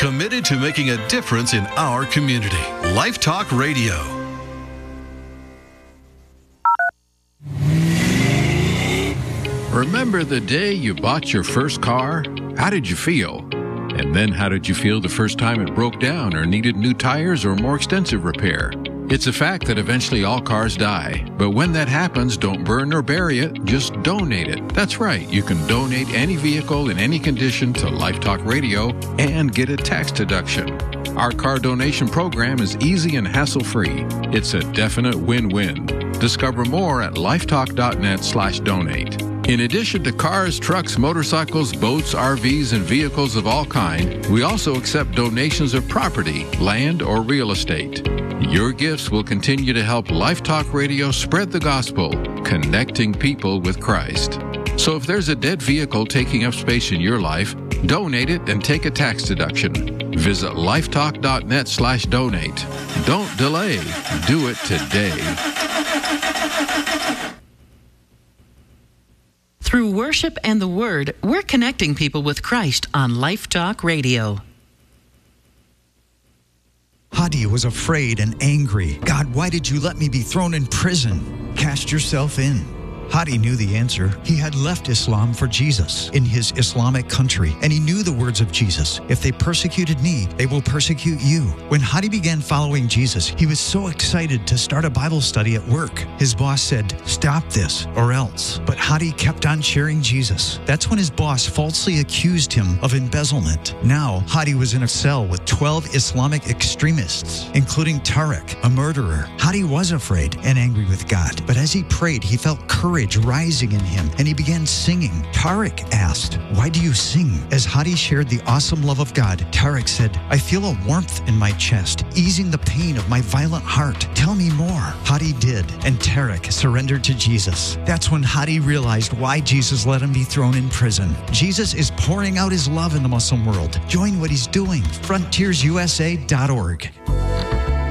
committed to making a difference in our community. Life Talk Radio. Remember the day you bought your first car? How did you feel? And then how did you feel the first time it broke down or needed new tires or more extensive repair? It's a fact that eventually all cars die. But when that happens, don't burn or bury it, just donate it. That's right, you can donate any vehicle in any condition to Life Talk Radio and get a tax deduction. Our car donation program is easy and hassle-free. It's a definite win-win. Discover more at lifetalk.net/donate. In addition to cars, trucks, motorcycles, boats, RVs, and vehicles of all kind, we also accept donations of property, land, or real estate. Your gifts will continue to help Life Talk Radio spread the gospel, connecting people with Christ. So if there's a dead vehicle taking up space in your life, donate it and take a tax deduction. Visit lifetalk.net/donate. Don't delay. Do it today. Through worship and the Word, we're connecting people with Christ on Life Talk Radio. Hadi was afraid and angry. God, why did you let me be thrown in prison? Cast yourself in. Hadi knew the answer. He had left Islam for Jesus in his Islamic country, and he knew the words of Jesus. If they persecuted me, they will persecute you. When Hadi began following Jesus, he was so excited to start a Bible study at work. His boss said, "Stop this or else." But Hadi kept on sharing Jesus. That's when his boss falsely accused him of embezzlement. Now, Hadi was in a cell with 12 Islamic extremists, including Tariq, a murderer. Hadi was afraid and angry with God, but as he prayed, he felt courage rising in him, and he began singing. Tariq asked, "Why do you sing?" As Hadi shared the awesome love of God, Tariq said, "I feel a warmth in my chest, easing the pain of my violent heart. Tell me more." Hadi did, and Tariq surrendered to Jesus. That's when Hadi realized why Jesus let him be thrown in prison. Jesus is pouring out his love in the Muslim world. Join what he's doing. FrontiersUSA.org.